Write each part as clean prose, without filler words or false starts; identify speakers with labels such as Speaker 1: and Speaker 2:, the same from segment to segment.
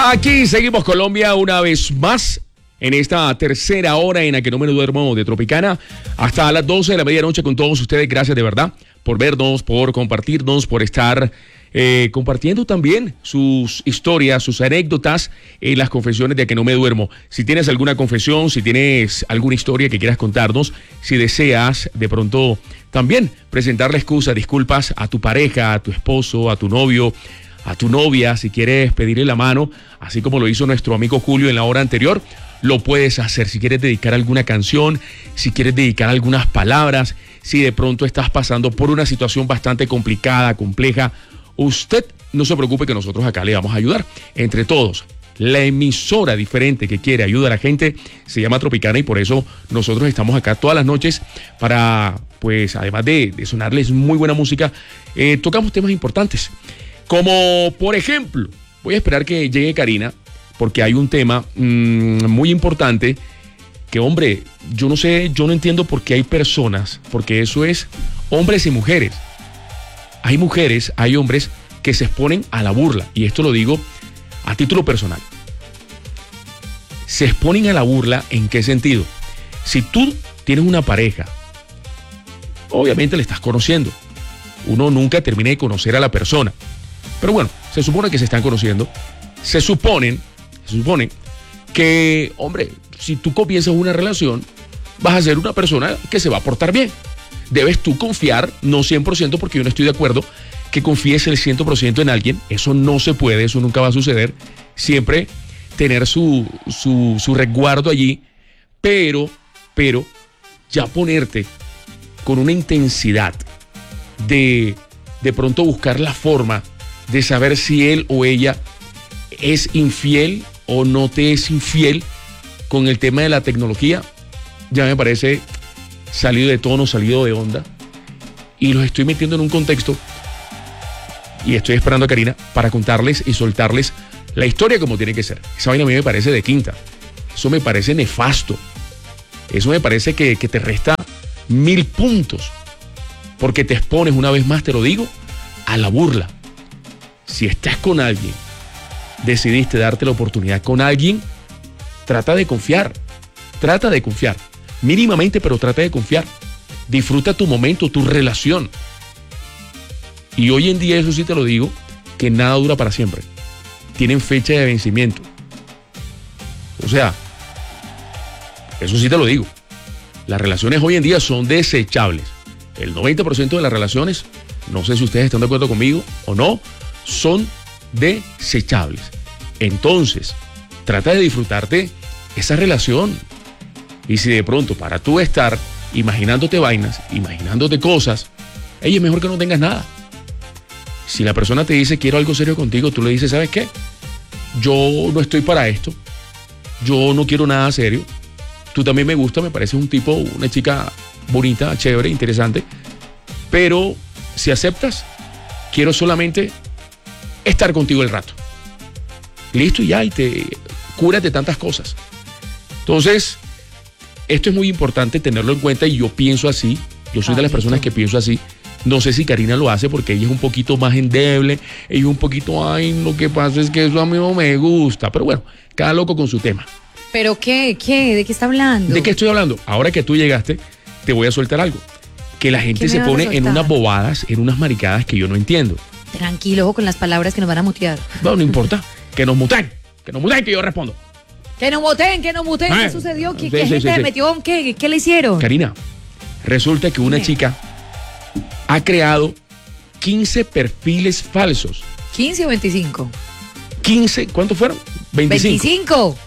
Speaker 1: Aquí seguimos Colombia una vez más en esta tercera hora en la que no me duermo de Tropicana hasta las 12 de la medianoche con todos ustedes. Gracias de verdad por vernos, por compartirnos, por estar compartiendo también sus historias, sus anécdotas en las confesiones de que no me duermo. Si tienes alguna confesión, si tienes alguna historia que quieras contarnos, si deseas de pronto también presentarle excusas, disculpas a tu pareja, a tu esposo, a tu novio, a tu novia, si quieres pedirle la mano, así como lo hizo nuestro amigo Julio en la hora anterior, lo puedes hacer. Si quieres dedicar alguna canción, si quieres dedicar algunas palabras, si de pronto estás pasando por una situación bastante complicada, compleja, usted no se preocupe que nosotros acá le vamos a ayudar. Entre todos, la emisora diferente que quiere ayudar a la gente se llama Tropicana y por eso nosotros estamos acá todas las noches para, pues, además de sonarles muy buena música, tocamos temas importantes. Como, por ejemplo, voy a esperar que llegue Karina, porque hay un tema muy importante que, hombre, yo no entiendo por qué hay personas, porque eso es hombres y mujeres. Hay mujeres, hay hombres que se exponen a la burla, y esto lo digo a título personal. Se exponen a la burla, ¿en qué sentido? Si tú tienes una pareja, obviamente le estás conociendo. Uno nunca termina de conocer a la persona. Pero bueno, se supone que se están conociendo. Se supone que, hombre, si tú comienzas una relación, vas a ser una persona que se va a portar bien. Debes tú confiar, no 100%, porque yo no estoy de acuerdo que confíes el 100% en alguien. Eso no se puede, eso nunca va a suceder. Siempre tener su resguardo allí, pero ya ponerte con una intensidad de pronto buscar la forma de saber si él o ella es infiel o no te es infiel con el tema de la tecnología, ya me parece salido de tono, salido de onda, y los estoy metiendo en un contexto y estoy esperando a Karina para contarles y soltarles la historia como tiene que ser. Esa vaina a mí me parece de quinta, eso me parece nefasto, eso me parece que te resta 1000 puntos, porque te expones, una vez más te lo digo, a la burla. Si estás con alguien, decidiste darte la oportunidad con alguien, trata de confiar, mínimamente, pero trata de confiar. Disfruta tu momento, tu relación. Y hoy en día, eso sí te lo digo, que nada dura para siempre. Tienen fecha de vencimiento. O sea, eso sí te lo digo. Las relaciones hoy en día son desechables. El 90% de las relaciones, no sé si ustedes están de acuerdo conmigo o no, son desechables. Entonces, trata de disfrutarte esa relación. Y si de pronto para tú estar imaginándote vainas, imaginándote cosas, es mejor que no tengas nada. Si la persona te dice quiero algo serio contigo, tú le dices, ¿sabes qué? Yo no estoy para esto. Yo no quiero nada serio. Tú también me gusta, me pareces un tipo, una chica bonita, chévere, interesante. Pero si aceptas, quiero solamente estar contigo el rato. Listo, y ya, y cúrate tantas cosas. Entonces, esto es muy importante tenerlo en cuenta y yo pienso así. Yo soy de las personas que pienso así. No sé si Karina lo hace porque ella es un poquito más endeble. Ella es un poquito, lo que pasa es que eso a mí no me gusta. Pero bueno, cada loco con su tema.
Speaker 2: ¿Pero qué? ¿De qué está hablando?
Speaker 1: ¿De qué estoy hablando? Ahora que tú llegaste, te voy a soltar algo. Que la gente se pone en unas bobadas, en unas maricadas que yo no entiendo.
Speaker 2: Tranquilo, ojo con las palabras que nos van a mutear.
Speaker 1: No importa. Que nos muten, que yo respondo.
Speaker 2: Que nos muten. ¿Qué sucedió? ¿Qué gente le metió? ¿Qué le hicieron?
Speaker 1: Karina, resulta que una chica ha creado 15 perfiles falsos.
Speaker 2: ¿15 o 25?
Speaker 1: 15, ¿cuántos fueron? 25.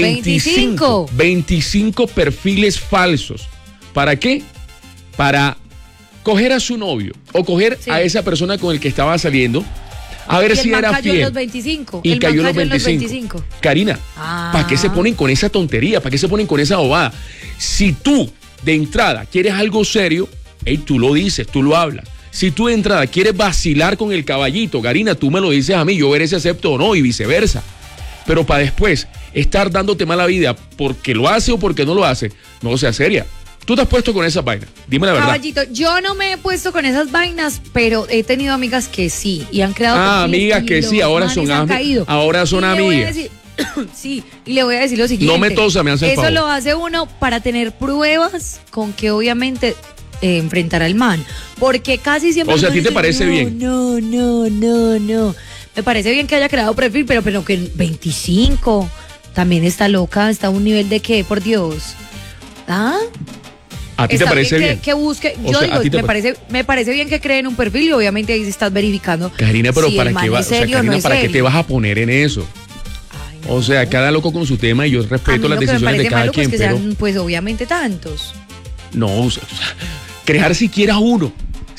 Speaker 1: 25 perfiles falsos. ¿Para qué? Para coger a su novio o coger a esa persona con el que estaba saliendo, a ver si era fiel.
Speaker 2: Los 25.
Speaker 1: Y cayó los 25. Karina, ¿para qué se ponen con esa tontería? ¿Para qué se ponen con esa bobada? Si tú de entrada quieres algo serio, tú lo dices, tú lo hablas. Si tú de entrada quieres vacilar con el caballito, Karina, tú me lo dices a mí, yo veré si acepto o no, y viceversa. Pero para después estar dándote mala vida porque lo hace o porque no lo hace, no sea seria. Tú te has puesto con esas vainas. Dime la verdad.
Speaker 2: Caballito, yo no me he puesto con esas vainas, pero he tenido amigas que sí. Y han creado.
Speaker 1: Amigas que sí, ahora son amigas. Ahora son amigas.
Speaker 2: Sí, y le voy a decir lo siguiente.
Speaker 1: No me tosa, me hace el favor.
Speaker 2: Eso lo hace uno para tener pruebas con que obviamente enfrentar al man. Porque casi siempre.
Speaker 1: O sea, ¿a ti te parece bien?
Speaker 2: No. Me parece bien que haya creado perfil, pero que en 25 también está loca. Está a un nivel de qué, por Dios. ¿Ah?
Speaker 1: ¿A ti te parece bien?
Speaker 2: Que busque, yo digo, me parece bien que creen un perfil y obviamente ahí se estás verificando.
Speaker 1: Karina, pero
Speaker 2: si
Speaker 1: ¿para qué vas? O sea, Karina, ¿para qué te vas a poner en eso? Ay, no. O sea, cada loco con su tema y yo respeto las decisiones de cada quien.
Speaker 2: Es que sean, pues obviamente tantos.
Speaker 1: No, o sea, crear siquiera uno.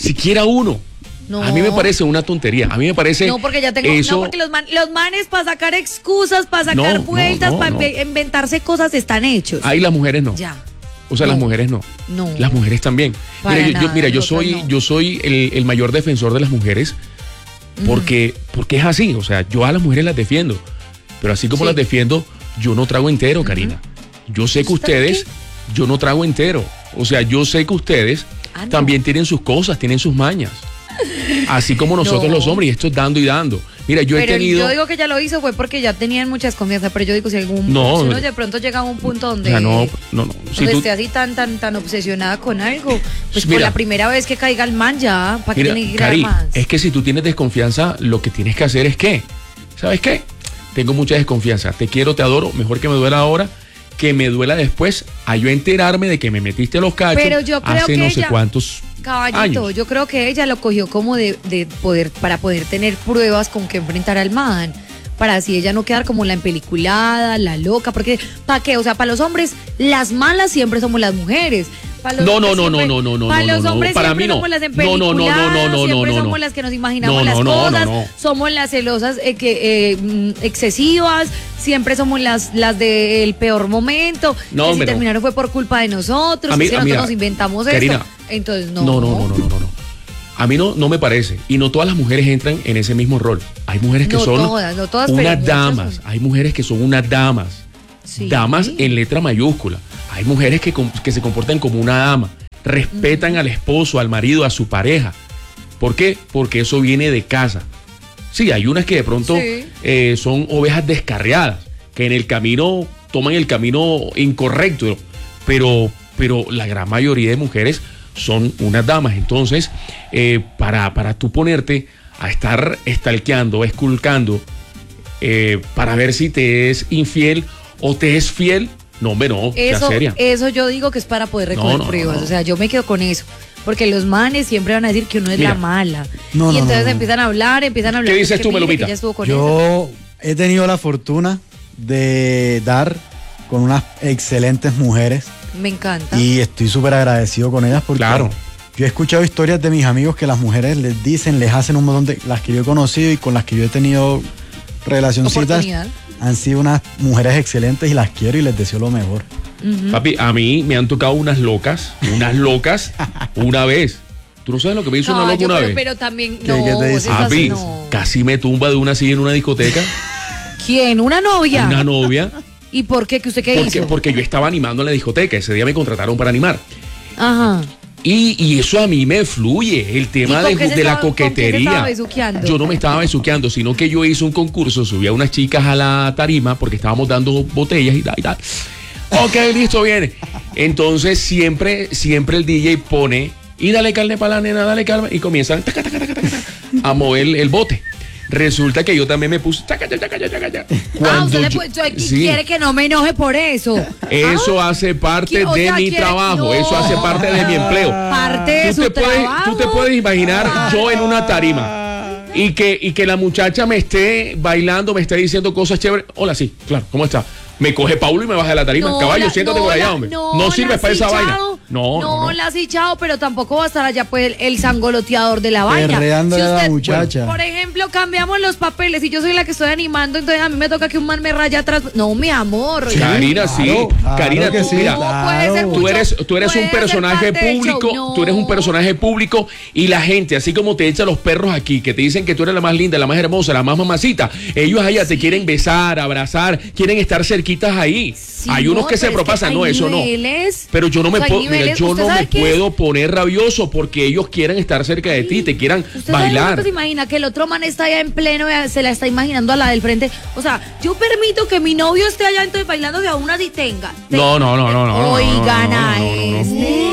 Speaker 1: No. A mí me parece una tontería. A mí me parece.
Speaker 2: No, porque ya tengo.
Speaker 1: Eso...
Speaker 2: No, porque los manes para sacar excusas, para sacar vueltas, para inventarse cosas están hechos.
Speaker 1: Ahí las mujeres no.
Speaker 2: Ya.
Speaker 1: O sea, las mujeres no.
Speaker 2: No.
Speaker 1: Las mujeres también. Yo soy el mayor defensor de las mujeres porque es así. O sea, yo a las mujeres las defiendo. Pero así como las defiendo, yo no trago entero, Karina. Yo sé que ustedes, yo no trago entero. O sea, yo sé que ustedes también tienen sus cosas, tienen sus mañas. Así como nosotros los hombres, y esto es dando y dando. Mira, yo he tenido.
Speaker 2: Yo digo que ya lo hizo fue porque ya tenían muchas confianza, pero yo digo si uno de pronto llega a un punto donde.
Speaker 1: O sea, no.
Speaker 2: Si donde esté así tan obsesionada con algo, pues mira, por la primera vez que caiga el man ya, ¿para qué tiene que grabar más?
Speaker 1: Es que si tú tienes desconfianza, lo que tienes que hacer es que, ¿sabes qué? Tengo mucha desconfianza, te quiero, te adoro, mejor que me duela ahora que me duela después a yo enterarme de que me metiste los cachos hace no sé cuántos
Speaker 2: Caballito,
Speaker 1: años.
Speaker 2: Yo creo que ella lo cogió como de poder, para poder tener pruebas con que enfrentar al man, para así ella no quedar como la empeliculada, la loca, porque ¿para qué? O sea, para los hombres las malas siempre somos las mujeres.
Speaker 1: No,
Speaker 2: para los hombres
Speaker 1: para mí no.
Speaker 2: Somos las empeliculadas, siempre somos las que nos imaginamos las cosas, somos las celosas excesivas, siempre somos las del peor momento, que si terminaron fue por culpa de nosotros, que nosotros nos inventamos
Speaker 1: Karina,
Speaker 2: esto. Entonces no.
Speaker 1: A mí no me parece. Y no todas las mujeres entran en ese mismo rol. Hay mujeres que son unas damas. Hay mujeres que son unas damas. Sí. Damas en letra mayúscula. Hay mujeres que se comportan como una dama. Respetan al esposo, al marido, a su pareja. ¿Por qué? Porque eso viene de casa. Sí, hay unas que de pronto son ovejas descarriadas, que en el camino toman el camino incorrecto. Pero la gran mayoría de mujeres son unas damas. Entonces, para tú ponerte a estar stalkeando, esculcando, para ver si te es infiel o te es fiel, no, hombre, no, sea seria.
Speaker 2: Eso yo digo que es para poder recoger pruebas. O sea, yo me quedo con eso. Porque los manes siempre van a decir que uno es la mala. Y entonces empiezan a hablar.
Speaker 1: ¿Qué dices tú, Melomita?
Speaker 3: Yo he tenido la fortuna de dar con unas excelentes mujeres.
Speaker 2: Me encanta.
Speaker 3: Y estoy súper agradecido con ellas porque yo he escuchado historias de mis amigos que las mujeres les hacen un montón de las que yo he conocido y con las que yo he tenido relacioncitas. Han sido unas mujeres excelentes y las quiero y les deseo lo mejor.
Speaker 1: Papi, a mí me han tocado unas locas una vez. ¿Tú no sabes lo que me hizo una loca una vez?
Speaker 2: Pero también,
Speaker 3: ¿Qué te dice?
Speaker 1: Papi, casi me tumba de una silla en una discoteca.
Speaker 2: ¿Quién? ¿Una novia?
Speaker 1: Una novia.
Speaker 2: ¿Y por qué? ¿Usted qué hizo?
Speaker 1: Porque yo estaba animando en la discoteca. Ese día me contrataron para animar.
Speaker 2: Ajá.
Speaker 1: Y eso a mí me fluye, el tema de la coquetería. Yo no me estaba besuqueando, sino que yo hice un concurso, subí a unas chicas a la tarima porque estábamos dando botellas y tal. Ok, listo, viene. Entonces siempre el DJ pone, y dale carne para la nena, dale calma, y comienzan a mover el bote. Resulta que yo también me puse
Speaker 2: usted quiere que no me enoje por eso.
Speaker 1: Eso hace parte de mi trabajo, eso hace parte de mi empleo.
Speaker 2: Parte de su trabajo.
Speaker 1: Tú te puedes imaginar yo en una tarima y que la muchacha me esté bailando, me esté diciendo cosas chéveres. Hola, sí, claro, ¿cómo está? Me coge Paulo y me baja de la tarima. Caballo, siéntate por allá, hombre. No sirves para esa vaina. No
Speaker 2: la has hinchado, pero tampoco va a estar allá pues el sangoloteador de la vaina.
Speaker 3: Si a la muchacha.
Speaker 2: Por ejemplo, cambiamos los papeles y yo soy la que estoy animando, entonces a mí me toca que un man me raya atrás. No, mi amor.
Speaker 1: Karina, Karina,
Speaker 3: tú,
Speaker 1: mira, tú eres un personaje público, tú eres un personaje público y la gente, así como te echan los perros aquí, que te dicen que tú eres la más linda, la más hermosa, la más mamacita, ellos allá te quieren besar, abrazar, quieren estar cerca quitas ahí.
Speaker 2: Sí,
Speaker 1: hay unos que se propasan, no, eso no. Pero yo no me puedo, mira, yo no me puedo poner rabioso porque ellos quieren estar cerca de ti, te quieran bailar.
Speaker 2: ¿Usted se imagina que el otro man está allá en pleno, se la está imaginando a la del frente? O sea, yo permito que mi novio esté allá entonces bailando que aún así tenga.
Speaker 1: No.
Speaker 2: Oigan a este.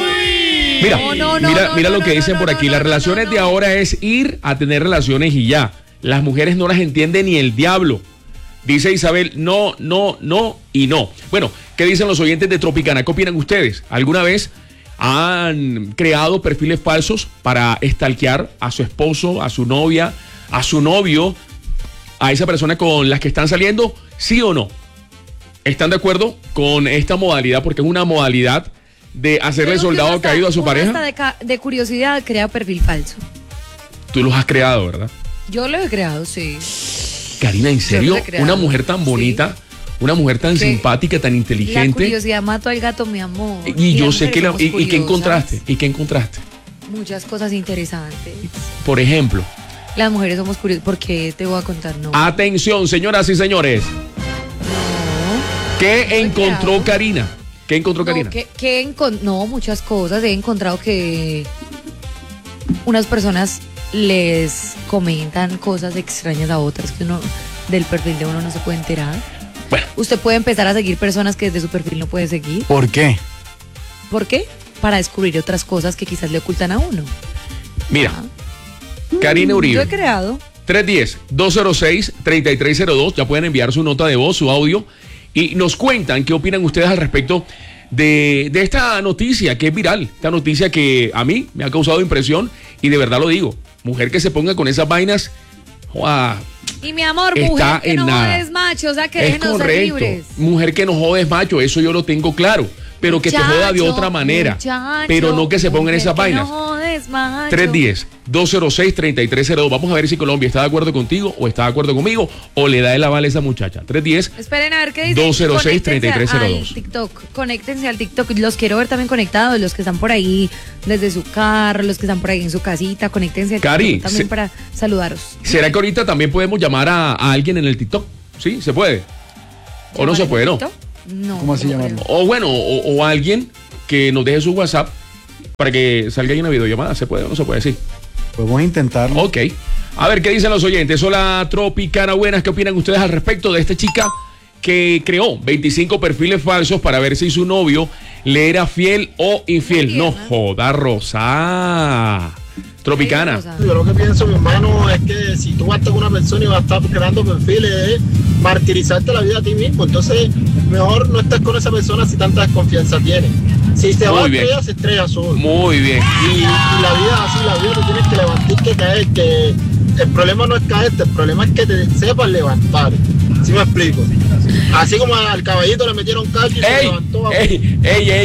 Speaker 1: Mira lo que dicen por aquí. Las relaciones de ahora es ir a tener relaciones y ya. Las mujeres no las entiende ni el diablo. Dice Isabel, no y no. Bueno, ¿qué dicen los oyentes de Tropicana? ¿Qué opinan ustedes? ¿Alguna vez han creado perfiles falsos para stalkear a su esposo, a su novia, a su novio, a esa persona con las que están saliendo? ¿Sí o no? ¿Están de acuerdo con esta modalidad? Porque es una modalidad de hacerle soldado caído a su pareja.
Speaker 2: Hasta de curiosidad crea perfil falso.
Speaker 1: Tú los has creado, ¿verdad?
Speaker 2: Yo lo he creado, sí.
Speaker 1: Karina, ¿en serio? Una mujer tan bonita, sí. Una mujer tan simpática, tan inteligente.
Speaker 2: La curiosidad mató al gato, mi amor.
Speaker 1: Y yo sé que ¿y qué encontraste? ¿Y qué encontraste?
Speaker 2: Muchas cosas interesantes.
Speaker 1: Por ejemplo.
Speaker 2: Las mujeres somos curiosas. ¿Por qué te voy a contar? No.
Speaker 1: Atención, señoras y señores.
Speaker 2: No.
Speaker 1: ¿Qué encontró Karina? ¿Qué encontró Karina?
Speaker 2: No, muchas cosas. He encontrado que unas personas les comentan cosas extrañas a otras que uno del perfil de uno no se puede enterar.
Speaker 1: Bueno.
Speaker 2: Usted puede empezar a seguir personas que desde su perfil no puede seguir.
Speaker 3: ¿Por qué?
Speaker 2: ¿Por qué? Para descubrir otras cosas que quizás le ocultan a uno.
Speaker 1: Mira, Karina Uribe.
Speaker 2: Yo he creado.
Speaker 1: 310-206-3302. Ya pueden enviar su nota de voz, su audio. Y nos cuentan qué opinan ustedes al respecto de esta noticia que es viral. Esta noticia que a mí me ha causado impresión y de verdad lo digo. Mujer que se ponga con esas vainas, ¡joa!
Speaker 2: Y mi amor, mujer que no jodes macho, o sea que déjenos ser libres.
Speaker 1: Mujer que no jodes macho, eso yo lo tengo claro. Pero que te joda de otra manera. Pero no que se pongan esas vainas.
Speaker 2: No jodes, macho.
Speaker 1: 310-206-3302. Vamos a ver si Colombia está de acuerdo contigo o está de acuerdo conmigo o le da el aval a esa muchacha. 310.
Speaker 2: Esperen a ver qué dice.
Speaker 1: 206-3302.
Speaker 2: TikTok. Conéctense al TikTok. Los quiero ver también conectados. Los que están por ahí desde su carro, los que están por ahí en su casita. Conéctense al TikTok también para saludaros.
Speaker 1: ¿Será que ahorita también podemos llamar a alguien en el TikTok? ¿Sí? ¿Se puede? ¿O no se puede? No.
Speaker 2: No.
Speaker 3: ¿Cómo así llamarlo?
Speaker 1: O bueno, o alguien que nos deje su WhatsApp para que salga ahí una videollamada. ¿Se puede o no se puede? Sí.
Speaker 3: Podemos intentarlo.
Speaker 1: Ok. A ver, ¿qué dicen los oyentes? Hola, Tropicana, buenas. ¿Qué opinan ustedes al respecto de esta chica que creó 25 perfiles falsos para ver si su novio le era fiel o infiel? No joda, Rosa. Tropicana.
Speaker 4: Yo lo que pienso, mi hermano, es que si tú vas con una persona y vas a estar creando perfiles, es martirizarte la vida a ti mismo. Entonces, mejor no estés con esa persona si tanta desconfianza tienes. Si te va a estrellar, se estrella solo.
Speaker 1: Muy bien.
Speaker 4: Y la vida así, la vida te tienes que levantar, que caer, que el problema no es caerte, el problema es que te sepas levantar. ¿Sí me explico? Así como al caballito le metieron cacho y se levantó.
Speaker 1: ¡Ey!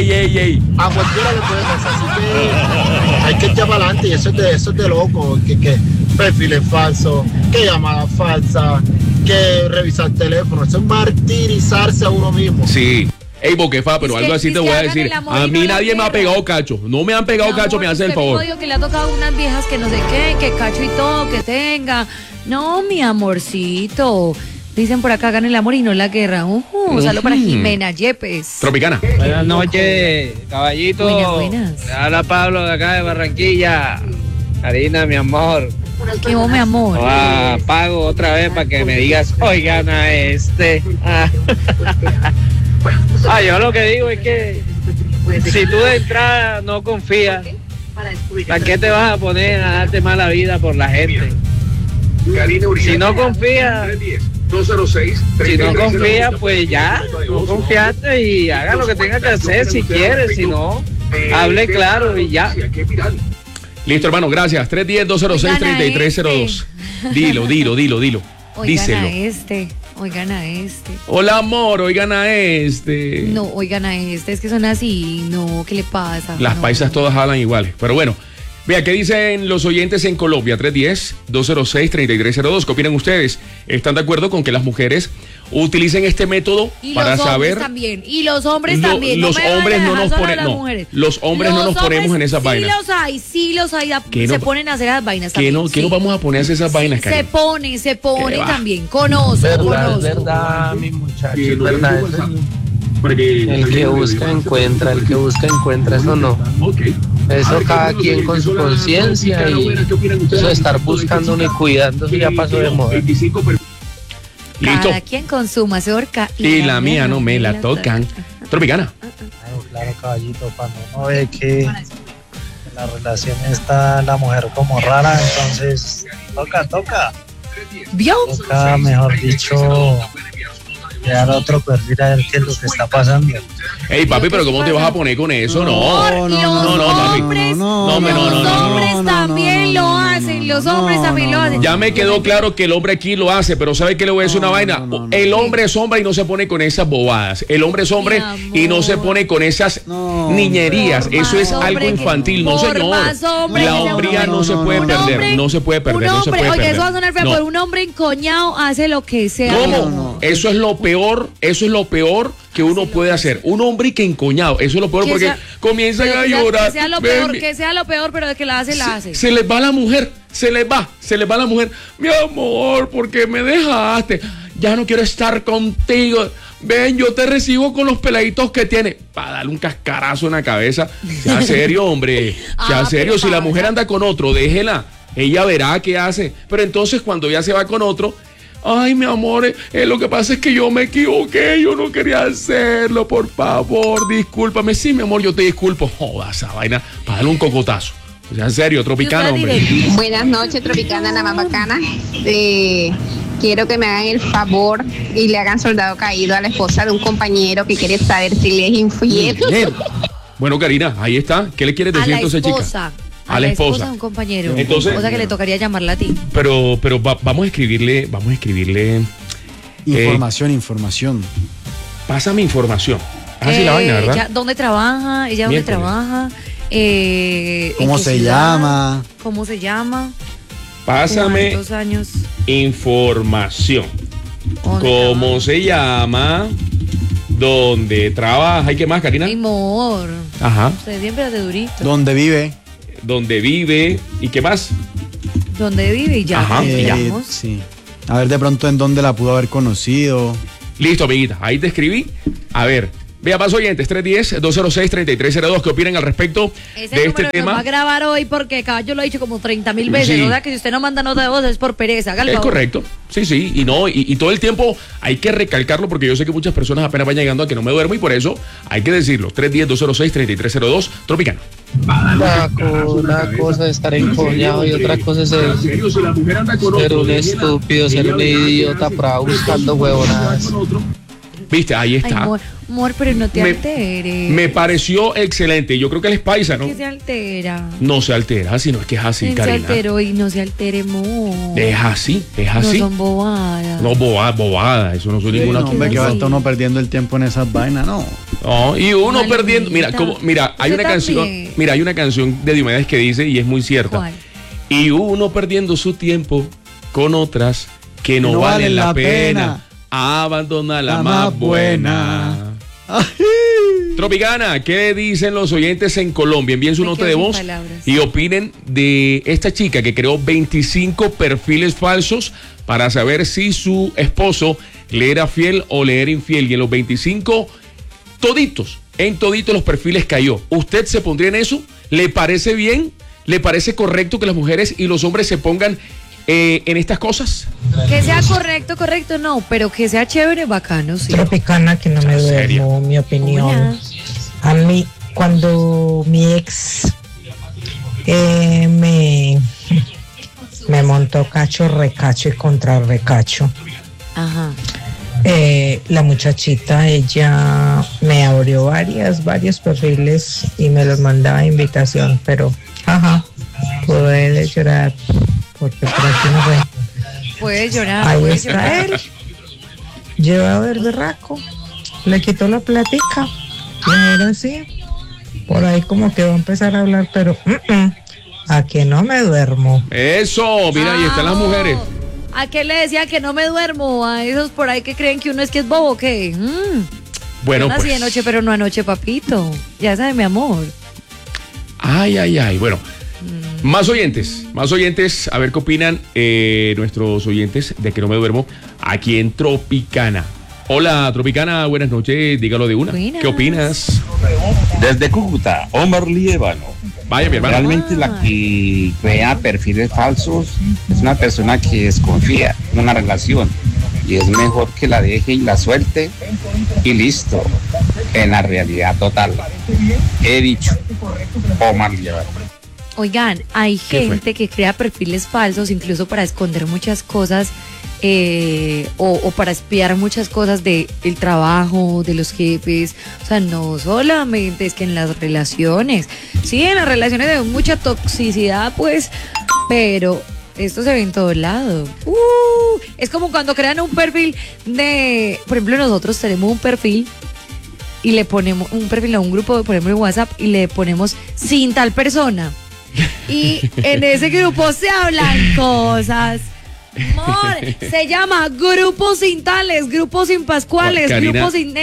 Speaker 4: A cualquiera le puede pasar, así que hay que echar para adelante y eso es de loco, que perfiles falsos, que llamadas falsas, que revisar teléfono, eso es martirizarse a uno mismo.
Speaker 1: Sí. Ey, Boquefa, pero algo así te voy a decir. A mí nadie me ha pegado cacho. No me han pegado cacho, me hace el favor.
Speaker 2: Que le ha tocado unas viejas que no sé qué, que cacho y todo, que tenga. No, mi amorcito. Dicen por acá, hagan el amor y no la guerra. Saludos para Jimena Yepes.
Speaker 1: Tropicana.
Speaker 5: Buenas noches, caballito.
Speaker 2: Buenas.
Speaker 5: Habla Pablo de acá de Barranquilla. Karina, mi amor.
Speaker 2: ¿Qué mi amor?
Speaker 5: Pago otra vez para que me digas, oigan a este. Yo lo que digo es que si tú de entrada no confías, ¿para qué te vas a poner a darte mala vida por la gente? Si no confías, pues ya, no confiaste y haga lo que tenga que hacer si quieres, si no, hable claro y ya.
Speaker 1: Listo, hermano, gracias. 310-206-3302. Dilo.
Speaker 2: Oigan a este.
Speaker 1: Hola, amor, oigan a este.
Speaker 2: No, oigan a este, es que son así. No, ¿qué le pasa?
Speaker 1: Las paisas todas hablan iguales. Pero bueno, Vea, ¿qué dicen los oyentes en Colombia? 310-206-3302. ¿Qué opinan ustedes? ¿Están de acuerdo con que las mujeres utilicen este método para saber?
Speaker 2: También. Y los hombres también.
Speaker 1: Los hombres no nos ponen, los hombres no nos ponemos en esas vainas.
Speaker 2: Sí los hay, se ponen a hacer esas vainas también.
Speaker 1: ¿Qué nos vamos a poner a hacer esas vainas, Karen?
Speaker 2: Se pone también. Conozco.
Speaker 5: Es verdad, mi muchacho, es verdad. El que busca encuentra, eso no. Eso cada quien con su conciencia y eso de estar buscando y cuidando, eso ya pasó de moda.
Speaker 1: Listo.
Speaker 2: Cada quien con su mazorca.
Speaker 1: Y la mía no me la tocan. Tropicana.
Speaker 6: Claro, caballito, cuando uno ve que en la relación está la mujer como rara, entonces toca.
Speaker 2: ¿Vio?
Speaker 6: Toca, mejor dicho, crear otro perfil a ver qué es lo que está pasando.
Speaker 1: Ey, papi, pero ¿cómo te vas a poner con eso? No,
Speaker 2: los hombres también lo hacen. Los hombres también lo hacen.
Speaker 1: Ya me quedó claro que el hombre aquí lo hace, pero ¿sabe qué le voy a decir una vaina? El hombre es hombre y no se pone con esas bobadas. El hombre es hombre y no se pone con esas niñerías. Eso es algo infantil, no señor. La hombría no se puede perder, no se puede perder.
Speaker 2: Oye, eso va a sonar feo, pero un hombre encoñado hace lo que sea.
Speaker 1: ¿Cómo? Eso es lo peor que uno puede hacer. Un hombre que encoñado, eso es lo peor porque comienzan a llorar.
Speaker 2: Que sea lo peor, pero de que la hace.
Speaker 1: Se les va la mujer, se les va la mujer. Mi amor, ¿por qué me dejaste? Ya no quiero estar contigo. Ven, yo te recibo con los peladitos que tiene. Para darle un cascarazo en la cabeza. Sea serio, hombre. Sea serio. Si la mujer anda con otro, déjela. Ella verá qué hace. Pero entonces cuando ella se va con otro, ay, mi amor, lo que pasa es que yo me equivoqué, yo no quería hacerlo, por favor, discúlpame. Sí, mi amor, yo te disculpo. Joda esa vaina, para darle un cocotazo. O sea, en serio, Tropicana, hombre.
Speaker 7: Buenas noches, Tropicana, la más bacana. Quiero que me hagan el favor y le hagan soldado caído a la esposa de un compañero que quiere saber si le es infiel.
Speaker 1: Bueno, Karina, ahí está. ¿Qué le quieres decir entonces, chica?
Speaker 2: A la esposa de un compañero.
Speaker 1: Entonces,
Speaker 2: cosa que le tocaría llamarla a ti.
Speaker 1: Pero vamos a escribirle.
Speaker 3: Información.
Speaker 1: Pásame información. Así la vaina, ¿verdad?
Speaker 2: ¿Dónde trabaja? ¿Ella dónde trabaja?
Speaker 3: ¿Cómo se llama?
Speaker 2: ¿Cómo se llama?
Speaker 1: Pásame información. ¿Cómo se llama? ¿Dónde trabaja? ¿Y qué más, Karina?
Speaker 2: Mi amor.
Speaker 1: Ajá.
Speaker 2: Usted siempre hace durito.
Speaker 3: ¿Dónde vive? ¿Y qué más?
Speaker 2: ¿Dónde vive? Y ya.
Speaker 1: Ajá.
Speaker 3: Sí. A ver de pronto en dónde la pudo haber conocido.
Speaker 1: Listo, amiguita. Ahí te escribí. A ver. Vea, más oyentes, 310-206-3302. ¿Qué opinan al respecto de este tema?
Speaker 2: Lo va a grabar hoy porque yo lo he dicho como 30,000 veces.
Speaker 1: Sí.
Speaker 2: O sea que si usted no manda nota de voz es por pereza. Hágalo.
Speaker 1: Es correcto. Sí. Y todo el tiempo hay que recalcarlo porque yo sé que muchas personas apenas van llegando a que no me duermo y por eso hay que decirlo. 310-206-3302. Tropicana.
Speaker 5: Una cosa es estar encoñado y otra cosa es ser un estúpido, ser un idiota para buscando huevonadas.
Speaker 1: Viste, ahí está.
Speaker 2: Ay, amor, pero no te alteres.
Speaker 1: Me pareció excelente. Yo creo que él es paisa, ¿no?
Speaker 2: ¿Qué se altera?
Speaker 1: No se altera, sino es que es así, Karina.
Speaker 2: Se alteró y no se altere, amor.
Speaker 1: Es así.
Speaker 2: No son bobadas.
Speaker 1: No, bobadas. Eso no son ninguna.
Speaker 3: No, hombre, que va a estar uno perdiendo el tiempo en esas vainas, no.
Speaker 1: No, y uno perdiendo. Mira, hay una canción. Mira, hay una canción de Diomedes que dice, y es muy cierta.
Speaker 2: ¿Cuál?
Speaker 1: Y uno perdiendo su tiempo con otras que no valen la pena. Abandona la más buena. Tropicana, ¿qué dicen los oyentes en Colombia? Envíen su nota de voz y opinen de esta chica que creó 25 perfiles falsos para saber si su esposo le era fiel o le era infiel. Y en los 25, en toditos los perfiles cayó. ¿Usted se pondría en eso? ¿Le parece bien? ¿Le parece correcto que las mujeres y los hombres se pongan en estas cosas?
Speaker 2: Que sea correcto no, pero que sea chévere, bacano, sí.
Speaker 8: Tropicana, que no me duermo, mi opinión.
Speaker 2: Hola.
Speaker 8: A mí, cuando mi ex me montó cacho, recacho y contra recacho.
Speaker 2: Ajá.
Speaker 8: La muchachita, ella me abrió varios perfiles y me los mandaba a invitación, pero puede llorar porque por aquí no fue.
Speaker 2: Puede llorar.
Speaker 8: Ahí está él, llevado del berraco, le quitó la platica y ahora sí, por ahí como que va a empezar a hablar, pero a que no me duermo.
Speaker 1: Eso, mira, ahí están las mujeres.
Speaker 2: ¿A qué le decía que no me duermo? A esos por ahí que creen que uno es bobo, ¿qué?
Speaker 1: Bueno,
Speaker 2: yo nací
Speaker 1: pues.
Speaker 2: de noche, pero no anoche, papito. Ya sabe, mi amor.
Speaker 1: Ay. Bueno, más oyentes. A ver qué opinan nuestros oyentes de que no me duermo aquí en Tropicana. Hola, Tropicana, buenas noches. Dígalo de una.
Speaker 2: Buenas.
Speaker 1: ¿Qué opinas?
Speaker 9: Desde Cúcuta, Omar Liébano.
Speaker 1: Vaya, mi hermano.
Speaker 9: Realmente la que crea perfiles falsos es una persona que desconfía en una relación y es mejor que la deje y la suelte y listo. En la realidad total, he dicho, Omar Liébano.
Speaker 2: Oigan, hay
Speaker 1: ¿Qué fue?
Speaker 2: gente que crea perfiles falsos incluso para esconder muchas cosas o para espiar muchas cosas del trabajo, de los jefes. O sea, no solamente es que en las relaciones. Sí, en las relaciones hay mucha toxicidad, pues, pero esto se ve en todos lados. Es como cuando crean un perfil de... Por ejemplo, nosotros tenemos un perfil y le ponemos un perfil a un grupo, por ejemplo, en WhatsApp, y le ponemos sin tal persona. Y en ese grupo se hablan cosas. Amor, se llama grupo sin tales, grupo sin pascuales,
Speaker 1: Karina,
Speaker 2: grupo sin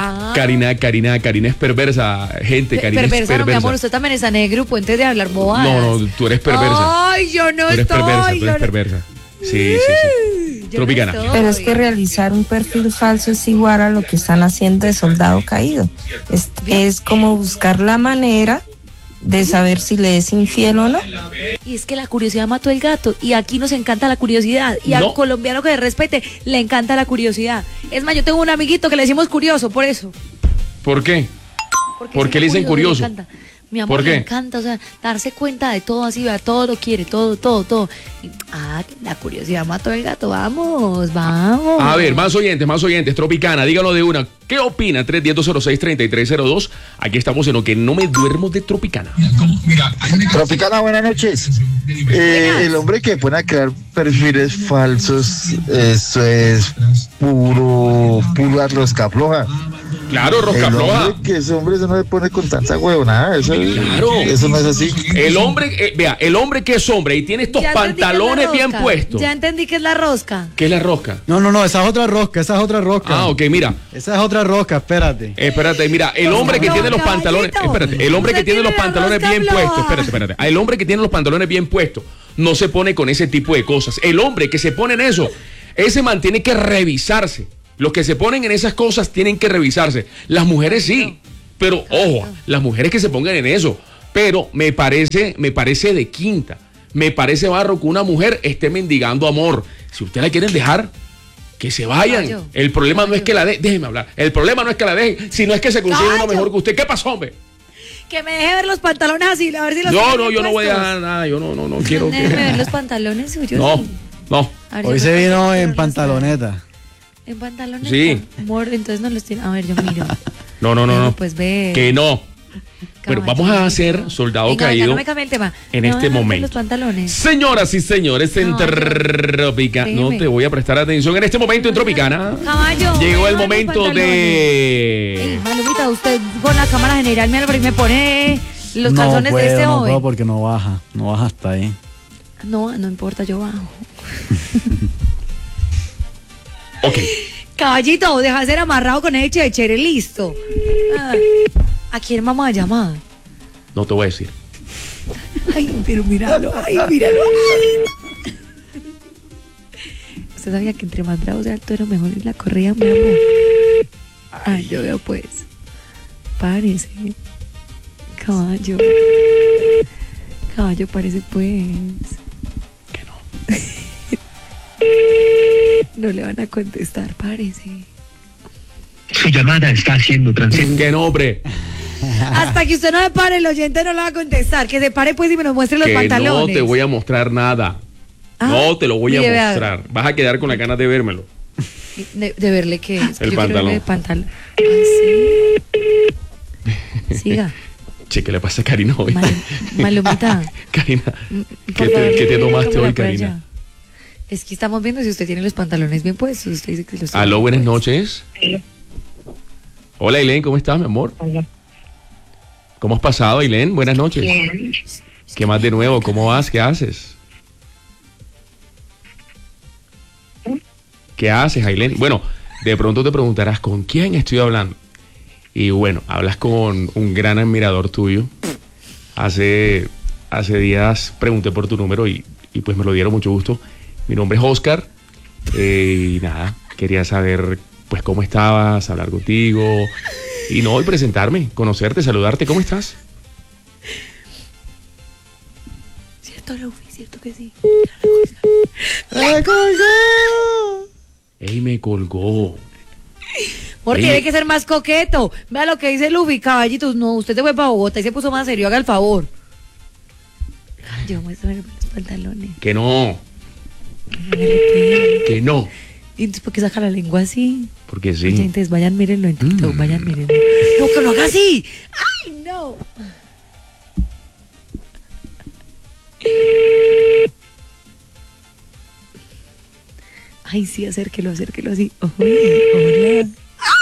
Speaker 1: Karina es perversa, gente. Karina es
Speaker 2: perversa,
Speaker 1: perversa.
Speaker 2: no, mi amor, usted también está en el grupo antes de hablar bobadas.
Speaker 1: No, tú eres perversa.
Speaker 2: Ay, yo no
Speaker 1: Tú eres
Speaker 2: estoy.
Speaker 1: perversa, tú
Speaker 2: yo
Speaker 1: eres
Speaker 2: no-
Speaker 1: perversa. Sí.
Speaker 2: Yo no
Speaker 1: Tropicana.
Speaker 2: estoy.
Speaker 8: Pero es que realizar un perfil falso es igual a lo que están haciendo de soldado caído. Es como buscar la manera de saber si le es infiel o no.
Speaker 2: Y es que la curiosidad mató el gato. Y aquí nos encanta la curiosidad. Y al
Speaker 1: No.
Speaker 2: colombiano que le respete, le encanta la curiosidad. Es más, yo tengo un amiguito que le decimos curioso, por eso.
Speaker 1: ¿Por qué?
Speaker 2: Porque
Speaker 1: ¿Por
Speaker 2: es
Speaker 1: qué le dicen curioso?
Speaker 2: Le encanta. Mi amor,
Speaker 1: ¿Por qué?
Speaker 2: le encanta, o sea, darse cuenta de todo así, vea, todo lo quiere, todo. Y, la curiosidad mató el gato, vamos.
Speaker 1: A ver, más oyentes, Tropicana, dígalo de una. ¿Qué opina? 310-206-3302. Aquí estamos en lo que no me duermo de Tropicana.
Speaker 4: Troficana, buenas noches. El hombre que pone a crear perfiles falsos, eso es puro rosca floja.
Speaker 1: Claro, rosca floja.
Speaker 4: Ese hombre eso no se pone con tanta huevonada.
Speaker 1: Claro.
Speaker 4: Eso no es así.
Speaker 1: El hombre, el hombre que es hombre y tiene estos
Speaker 2: Ya entendí que es la
Speaker 1: pantalones bien
Speaker 2: rosca.
Speaker 1: puestos.
Speaker 2: Ya entendí que es la rosca.
Speaker 1: ¿Qué es la rosca?
Speaker 3: No, esa es otra rosca,
Speaker 1: Ah, ok, mira.
Speaker 3: Esa es otra rosca, espérate.
Speaker 1: Espérate, mira, el hombre que
Speaker 2: No,
Speaker 1: tiene los
Speaker 2: caballito.
Speaker 1: pantalones, espérate, el hombre que
Speaker 2: Usted
Speaker 1: tiene los
Speaker 2: tiene la
Speaker 1: pantalones
Speaker 2: rosca
Speaker 1: bien
Speaker 2: floja.
Speaker 1: puestos, espérate, el hombre que tiene los pantalones bien puestos no se pone con ese tipo de cosas. El hombre que se pone en eso, ese man tiene que revisarse. Los que se ponen en esas cosas tienen que revisarse. Las mujeres sí, pero ojo, las mujeres que se pongan en eso, pero me parece de quinta. Me parece barro que una mujer esté mendigando amor. Si ustedes la quieren dejar, que se vayan.
Speaker 2: Caballo.
Speaker 1: El problema no es que la dejen, déjeme hablar. El problema no es que la dejen, sino es que se consiga uno
Speaker 2: Caballo.
Speaker 1: mejor que usted. ¿Qué pasó, hombre?
Speaker 2: Que me deje ver los pantalones así, a ver si los
Speaker 1: No,
Speaker 2: tiene
Speaker 1: no,
Speaker 2: bien
Speaker 1: yo no voy a
Speaker 2: puestos.
Speaker 1: dejar nada. Yo no quiero
Speaker 2: Déjeme ver
Speaker 1: que.
Speaker 2: los pantalones suyos.
Speaker 1: No.
Speaker 2: A ver,
Speaker 3: Hoy
Speaker 2: yo
Speaker 3: se
Speaker 2: me
Speaker 3: vino
Speaker 2: pongo
Speaker 3: en
Speaker 2: los-
Speaker 3: pantaloneta.
Speaker 2: ¿En pantalones?
Speaker 1: Sí.
Speaker 2: Amor, entonces no los tiene. A ver, yo miro.
Speaker 1: No.
Speaker 2: Pues ve.
Speaker 1: Que no. Pero vamos a
Speaker 2: Caballito.
Speaker 1: hacer soldado
Speaker 2: Venga,
Speaker 1: caído
Speaker 2: no me cambie el tema.
Speaker 1: en
Speaker 2: Me
Speaker 1: este
Speaker 2: van a ver
Speaker 1: momento.
Speaker 2: los pantalones.
Speaker 1: Señoras y señores, en
Speaker 2: Caballo.
Speaker 1: Tropicana. No
Speaker 2: Déjeme.
Speaker 1: te voy a prestar atención en este momento en Tropicana.
Speaker 2: Caballo.
Speaker 1: Llegó
Speaker 2: me
Speaker 1: el
Speaker 2: van los
Speaker 1: momento
Speaker 2: pantalones. Ey,
Speaker 1: de.
Speaker 2: Malumita, usted con la cámara general me pone los calzones de este
Speaker 3: no
Speaker 2: joven.
Speaker 3: puedo porque no baja hasta ahí.
Speaker 2: No importa, yo bajo.
Speaker 1: Ok.
Speaker 2: Caballito, deja de ser amarrado con el chere, listo. ¿A quién vamos a llamar?
Speaker 1: No te voy a decir.
Speaker 2: Ay, pero míralo. ¿Usted sabía que entre más bravo sea el toro, mejor es la correa, mi amor? Ay, yo veo pues. Párese. Caballo. Caballo, parece pues.
Speaker 1: Que no.
Speaker 2: No le van a contestar, parece.
Speaker 10: Su llamada está siendo transmitida.
Speaker 1: Que no, hombre.
Speaker 2: Hasta que usted no me pare, el oyente no le va a contestar. Que se pare pues y me nos muestre los
Speaker 1: Que
Speaker 2: pantalones.
Speaker 1: no te voy a mostrar nada.
Speaker 2: Ah,
Speaker 1: No te lo voy a
Speaker 2: mire, vea.
Speaker 1: mostrar. Vas a quedar con la ganas de vérmelo.
Speaker 2: De verle que es.
Speaker 1: El
Speaker 2: Yo quiero verle
Speaker 1: pantalón.
Speaker 2: de pantalón. Sí. Siga.
Speaker 1: Che, ¿qué le pasa a Karina hoy?
Speaker 2: Malumita.
Speaker 1: Karina,
Speaker 2: Por
Speaker 1: ¿qué
Speaker 2: favor,
Speaker 1: te tomaste
Speaker 2: tómela
Speaker 1: hoy,
Speaker 2: por
Speaker 1: Karina?
Speaker 2: allá. Es que estamos viendo si usted tiene los pantalones bien puestos. Usted dice que los tiene
Speaker 1: Aló,
Speaker 2: bien
Speaker 1: buenas
Speaker 2: puestos.
Speaker 1: noches. Hola, Ailén, ¿cómo estás, mi amor? ¿Cómo has pasado, Ailén? Buenas noches. ¿Qué más de nuevo? ¿Cómo vas? ¿Qué haces? ¿Qué haces, Ailén? Bueno, de pronto te preguntarás, ¿con quién estoy hablando? Y bueno, hablas con un gran admirador tuyo. Hace días pregunté por tu número y pues me lo dieron mucho gusto. Mi nombre es Oscar y nada, quería saber pues cómo estabas, hablar contigo y presentarme, conocerte, saludarte. ¿Cómo estás?
Speaker 2: Cierto, Luffy, cierto que sí.
Speaker 3: ¡Me colgó!
Speaker 1: ¡Ey, me colgó!
Speaker 2: Porque tiene que ser más coqueto. Vea lo que dice Luffy, caballitos. No, usted se fue para Bogotá y se puso más serio, haga el favor. Yo muéstrame los pantalones.
Speaker 1: Que no. Que no.
Speaker 2: ¿Y entonces por qué saca la lengua así?
Speaker 1: Porque sí.
Speaker 2: Oye, entonces vayan, mírenlo en TikTok, vayan, mírenlo. No, que lo haga así. ¡Ay, no! Ay, sí, acérquelo así. Hola.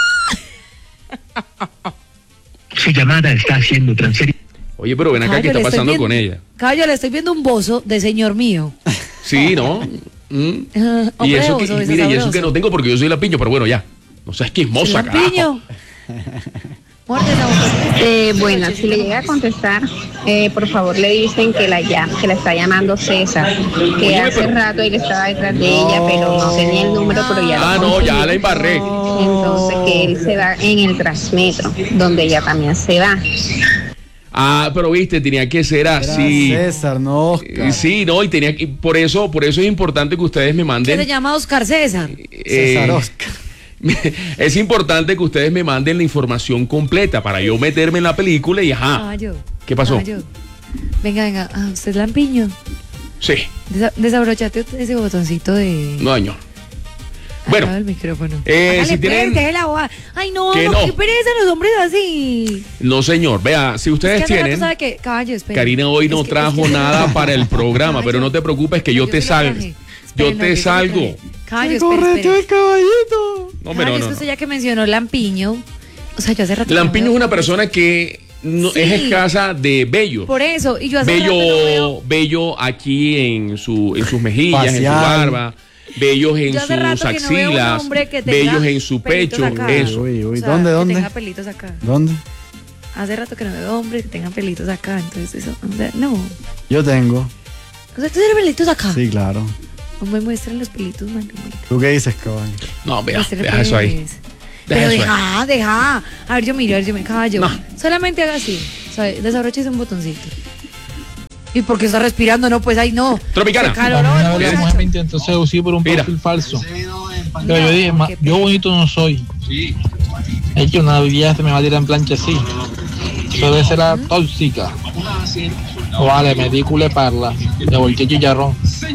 Speaker 10: Su llamada está siendo transferida.
Speaker 1: Oye, pero ven acá,
Speaker 2: Caballo,
Speaker 1: ¿qué está
Speaker 2: le estoy
Speaker 1: pasando
Speaker 2: viendo-
Speaker 1: con ella?
Speaker 2: Caballo, le estoy viendo un bozo de señor mío.
Speaker 1: Sí, ¿no? Y
Speaker 2: Hombre,
Speaker 1: eso
Speaker 2: bozo,
Speaker 1: que,
Speaker 2: ese
Speaker 1: mire, y eso
Speaker 2: sabroso.
Speaker 1: que no tengo porque yo soy lampiño, pero bueno, ya. No seas chismosa, carajo.
Speaker 2: Lampiño. Muerde esa boca.
Speaker 7: Bueno, si le llega a contestar, por favor le dicen que la está llamando César, que
Speaker 1: Oye,
Speaker 7: hace
Speaker 1: pero-
Speaker 7: rato él estaba detrás de ella, pero no tenía el número, pero ya
Speaker 1: Ah,
Speaker 7: lo
Speaker 1: no,
Speaker 7: consiguió.
Speaker 1: ya la embarré.
Speaker 7: Entonces que él se va en el Transmetro, donde ella también se va.
Speaker 1: Ah, pero viste, tenía que ser así.
Speaker 3: Era César, no Oscar.
Speaker 1: Sí, no, y tenía que, por eso es importante que ustedes me
Speaker 2: Que se
Speaker 1: manden.
Speaker 2: llama Oscar César.
Speaker 3: César Oscar.
Speaker 1: Es importante que ustedes me manden la información completa para yo meterme en la película y ajá.
Speaker 2: Caballo.
Speaker 1: ¿Qué pasó?
Speaker 2: Caballo. Venga. Ah, ¿usted es lampiño?
Speaker 1: Sí,
Speaker 2: Desabrochate ese botoncito de...
Speaker 1: no daño. Bueno,
Speaker 2: el micrófono.
Speaker 1: si
Speaker 2: Hágale,
Speaker 1: tienen-
Speaker 2: pues, déjela, boba. Ay, no,
Speaker 1: Que
Speaker 2: no,
Speaker 1: no.
Speaker 2: qué pereza los hombres así.
Speaker 1: no señor, vea, si ustedes
Speaker 2: Es que hace rato
Speaker 1: tienen,
Speaker 2: sabe que, caballo, espere.
Speaker 1: Karina hoy no
Speaker 2: Es que-
Speaker 1: trajo
Speaker 2: es que-
Speaker 1: nada para el programa, pero no te preocupes que yo
Speaker 2: sí
Speaker 1: te
Speaker 2: lo
Speaker 1: salgo.
Speaker 2: traje.
Speaker 1: Yo
Speaker 2: Espere, no,
Speaker 1: te
Speaker 2: sí lo
Speaker 1: salgo.
Speaker 2: traje. Caballo,
Speaker 3: ¡Me
Speaker 2: espere,
Speaker 3: correteó
Speaker 2: espere.
Speaker 3: el caballito!
Speaker 1: No,
Speaker 2: Caballo,
Speaker 1: pero
Speaker 2: es
Speaker 1: no,
Speaker 2: que
Speaker 1: no.
Speaker 2: usted ya que mencionó Lampiño, o sea, yo hace rato... que no
Speaker 1: Lampiño
Speaker 2: veo-
Speaker 1: es una persona que no,
Speaker 2: Sí.
Speaker 1: es escasa de bello.
Speaker 2: Por eso, y yo hace rato no veo...
Speaker 1: Bello aquí en sus mejillas, en su
Speaker 3: Facial.
Speaker 1: barba, bellos en
Speaker 2: Yo hace
Speaker 1: sus
Speaker 2: rato que no veo un
Speaker 1: axilas,
Speaker 2: hombre que tenga
Speaker 1: bellos en su
Speaker 2: pelitos
Speaker 1: pecho,
Speaker 2: acá.
Speaker 1: eso.
Speaker 3: Uy,
Speaker 2: O sea,
Speaker 3: ¿dónde,
Speaker 2: que
Speaker 3: dónde?
Speaker 2: tenga pelitos acá.
Speaker 3: ¿Dónde?
Speaker 2: Hace rato que no veo hombres que tengan pelitos acá, entonces eso, o sea, no.
Speaker 3: Yo tengo.
Speaker 2: O sea, ¿tú tienes pelitos acá?
Speaker 3: Sí, claro.
Speaker 2: O me muestran los pelitos, man.
Speaker 3: ¿Tú qué dices, caballo?
Speaker 1: No, vea,
Speaker 2: Muéstrale,
Speaker 1: deja eso ahí.
Speaker 2: pues.
Speaker 1: Deja
Speaker 2: Pero
Speaker 1: eso ahí.
Speaker 2: deja. A ver, yo miro, caballo.
Speaker 1: No.
Speaker 2: Solamente haga así. O sea, desabroches un botoncito. ¿Y por qué está respirando? No, pues ahí no.
Speaker 1: Tropicana.
Speaker 2: Se caloró el
Speaker 6: Una vez la
Speaker 2: muchacho.
Speaker 6: mujer me intentó seducir por un
Speaker 1: Mira.
Speaker 6: perfil falso. Pero yo dije,
Speaker 2: qué
Speaker 6: yo bonito no soy. Es que una vida se me va a tirar en plancha así. Eso debe ser la tóxica. Vale, me di cule parla. Le volteé chicharrón.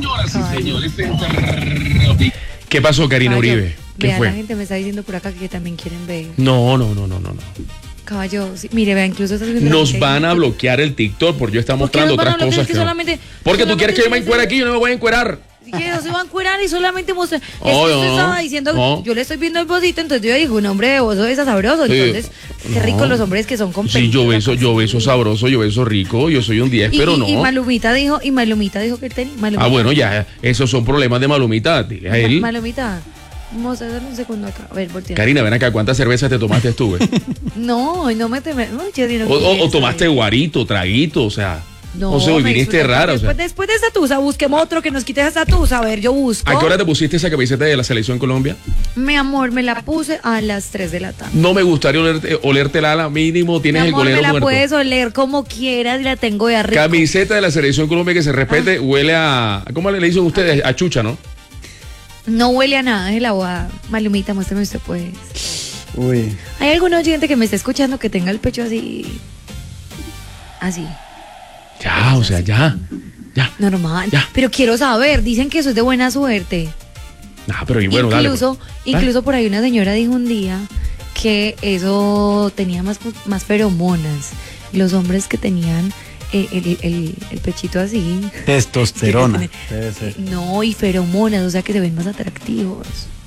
Speaker 1: ¿Qué pasó, Karina
Speaker 2: Caballo,
Speaker 1: Uribe? ¿Qué
Speaker 2: vea, la
Speaker 1: fue?
Speaker 2: gente me está diciendo por acá que también quieren ver.
Speaker 1: No.
Speaker 2: Caballo, sí, mire, vea, incluso está subiendo la
Speaker 1: Nos
Speaker 2: gente
Speaker 1: van a
Speaker 2: que-
Speaker 1: bloquear el TikTok porque yo está
Speaker 2: ¿Por qué
Speaker 1: mostrando
Speaker 2: nos van a
Speaker 1: otras
Speaker 2: bloquear?
Speaker 1: cosas
Speaker 2: Es que solamente-
Speaker 1: Porque tú
Speaker 2: solamente
Speaker 1: quieres que yo me
Speaker 2: tiene que
Speaker 1: encuere
Speaker 2: ser-
Speaker 1: aquí, yo no me voy a encuerar.
Speaker 2: Que no se va a encuerar y solamente mostrar. Es que
Speaker 1: Oh,
Speaker 2: usted
Speaker 1: no,
Speaker 2: estaba diciendo,
Speaker 1: no.
Speaker 2: yo le estoy viendo el bocito, entonces yo digo, un hombre de bozo es sabroso.
Speaker 1: Sí.
Speaker 2: Entonces, qué rico
Speaker 1: No.
Speaker 2: los hombres que son con
Speaker 1: Sí, yo beso sabroso, yo beso rico, yo soy un 10, pero no.
Speaker 2: Y Malumita dijo que él tenía. Malumita.
Speaker 1: Ah, bueno, ya, esos son problemas de Malumita, dile a él.
Speaker 2: Malumita, vamos a darle un segundo acá. A ver, voltea.
Speaker 1: Karina, ven acá, ¿cuántas cervezas te tomaste tú, güey?
Speaker 2: No, no me teme. No, yo no
Speaker 1: O
Speaker 2: quiero
Speaker 1: tomaste
Speaker 2: saber.
Speaker 1: guarito, traguito, o sea. No sé, hoy
Speaker 2: me
Speaker 1: viniste
Speaker 2: disfruté,
Speaker 1: rara, o sea.
Speaker 2: Después de esa tusa, busquemos otro que nos quite esa tusa. A ver, yo busco.
Speaker 1: ¿A qué hora te pusiste esa camiseta de la selección Colombia?
Speaker 2: Mi amor, me la puse a las 3 de la tarde.
Speaker 1: No me gustaría olerte la ala, mínimo tienes
Speaker 2: Mi
Speaker 1: el
Speaker 2: amor,
Speaker 1: golero
Speaker 2: me la
Speaker 1: muerto.
Speaker 2: puedes oler como quieras y la tengo de arriba.
Speaker 1: Camiseta de la selección Colombia que se respete, huele a. ¿Cómo le dicen ustedes? A chucha, ¿no?
Speaker 2: No huele a nada, es la boda. Malumita, muéstrame usted, pues.
Speaker 3: Uy.
Speaker 2: ¿Hay algún oyente que me esté escuchando que tenga el pecho así? Así,
Speaker 1: Ya, o sea, ya.
Speaker 2: normal.
Speaker 1: Ya.
Speaker 2: Pero quiero saber, dicen que eso es de buena suerte.
Speaker 1: Ah, pero y bueno, dale.
Speaker 2: incluso,
Speaker 1: pues.
Speaker 2: incluso por ahí una señora dijo un día que eso tenía más feromonas. Los hombres que tenían el pechito así.
Speaker 3: Testosterona.
Speaker 2: Sí,
Speaker 3: Debe ser.
Speaker 2: No, y feromonas, o sea que se ven más atractivos.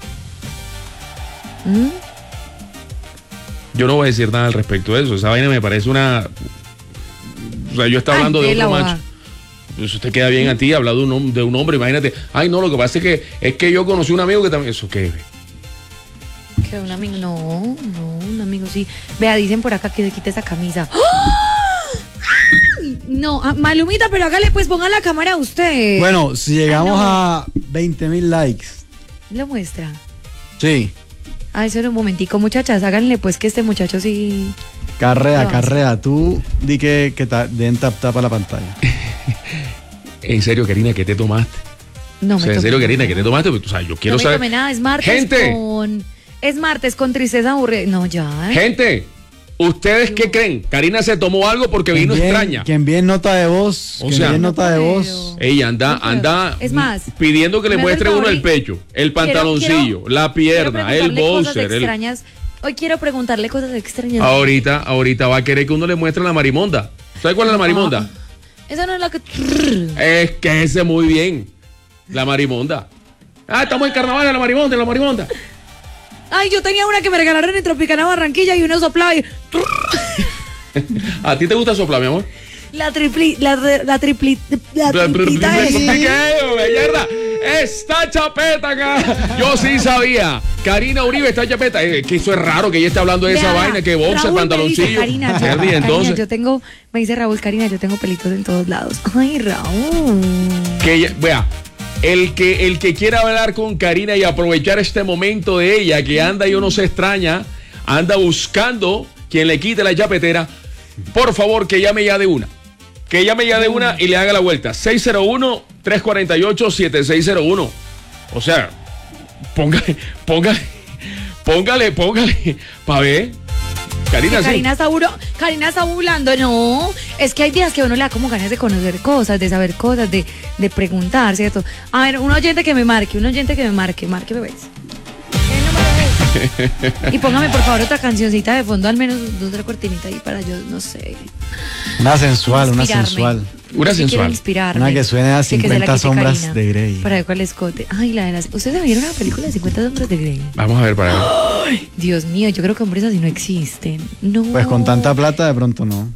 Speaker 2: ¿Mm?
Speaker 1: Yo no voy a decir nada al respecto de eso. Esa vaina me parece una. O sea, yo estaba
Speaker 2: Ay,
Speaker 1: hablando de
Speaker 2: de la
Speaker 1: otro
Speaker 2: boda.
Speaker 1: macho. Eso te queda bien a ti, hablar de un hombre, imagínate. Ay, no, lo que pasa es que yo conocí un amigo que también... ¿Eso qué?
Speaker 2: Que un amigo, no, un amigo sí. Vea, dicen por acá que se quite esa camisa. ¡Oh! No, Malumita, pero hágale, pues ponga la cámara usted.
Speaker 3: Bueno, si llegamos a 20,000 likes.
Speaker 2: ¿Lo muestra?
Speaker 3: Sí.
Speaker 2: Eso en un momentico, muchachas, háganle pues que este muchacho sí...
Speaker 3: Carrea, tú di que den tapa la pantalla.
Speaker 1: En serio, Karina, ¿qué te tomaste?
Speaker 2: No,
Speaker 1: en serio, Karina, ¿qué te tomaste? O sea, yo quiero saber.
Speaker 2: No me tomé nada, es martes.
Speaker 1: Gente.
Speaker 2: Es martes con tristeza aburrida. No, ya.
Speaker 1: Gente, ¿ustedes qué creen? Karina se tomó algo porque vino extraña.
Speaker 3: Que envíe nota de voz.
Speaker 1: O sea,
Speaker 3: nota de voz.
Speaker 1: Ella anda
Speaker 2: es más,
Speaker 1: pidiendo que le muestre uno el pecho, el pantaloncillo, la pierna, el boxer.
Speaker 2: Hoy quiero preguntarle cosas extrañas.
Speaker 1: Ahorita va a querer que uno le muestre la marimonda. ¿Sabe cuál es la marimonda?
Speaker 2: Esa no es la que...
Speaker 1: Es que ese muy bien. La marimonda. Estamos en carnaval, la marimonda.
Speaker 2: Ay, yo tenía una que me regalaron en Tropicana Barranquilla y uno soplaba y...
Speaker 1: ¿A ti te gusta soplar, mi amor?
Speaker 2: La triplita
Speaker 1: Está chapeta acá. Yo sí sabía. Karina Uribe está chapeta. Que eso es raro que ella esté hablando de esa vaina, que boxer, pantaloncillo.
Speaker 2: Karina, me dice Raúl, Karina, yo tengo pelitos en todos lados. Ay, Raúl.
Speaker 1: Vea, el que quiera hablar con Karina y aprovechar este momento de ella, que anda, yo no sé, extraña, anda buscando quien le quite la chapetera, por favor, que llame ya de una. Que llame ya de una y le haga la vuelta. 601-348-7601. O sea, póngale. Pa' ver. Karina, sí.
Speaker 2: Karina está burlando. No, es que hay días que uno le da como ganas de conocer cosas, de saber cosas, de preguntar, ¿cierto? A ver, un oyente que me marque, márqueme, ¿ves? Y póngame por favor otra cancioncita de fondo, al menos otra cortinita ahí para yo, no sé.
Speaker 3: Una sensual.
Speaker 2: Quiero inspirarme.
Speaker 3: Una que suene a 50 sombras de Grey.
Speaker 2: Para ver cuál escote. Ay, la de las... ¿Ustedes vieron la película de 50 sombras de Grey?
Speaker 1: Vamos a ver para ver.
Speaker 2: Ay, Dios mío, yo creo que hombres así no existen. No.
Speaker 3: Pues con tanta plata de pronto no.